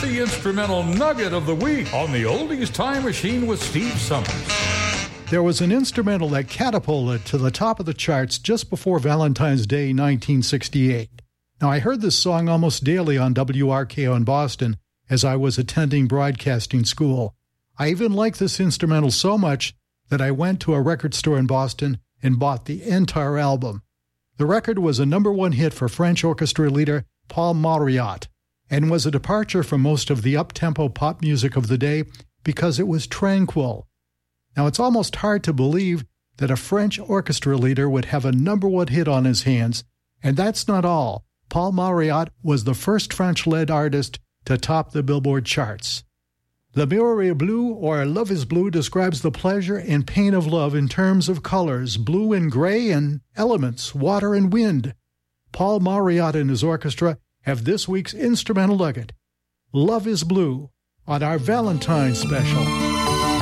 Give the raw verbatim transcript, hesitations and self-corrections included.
the instrumental nugget of the week on the Oldies Time Machine with Steve Summers. There was an instrumental that catapulted to the top of the charts just before Valentine's Day nineteen sixty-eight. Now, I heard this song almost daily on W R K O in Boston as I was attending broadcasting school. I even liked this instrumental so much that I went to a record store in Boston and bought the entire album. The record was a number one hit for French orchestra leader Paul Mauriat and was a departure from most of the up-tempo pop music of the day because it was tranquil. Now, it's almost hard to believe that a French orchestra leader would have a number one hit on his hands, and that's not all. Paul Mauriat was the first French-led artist to top the Billboard charts. L'amour est bleu, or Love is Blue, describes the pleasure and pain of love in terms of colors, blue and gray, and elements, water and wind. Paul Mauriat and his orchestra have this week's instrumental nugget, Love is Blue, on our Valentine's special.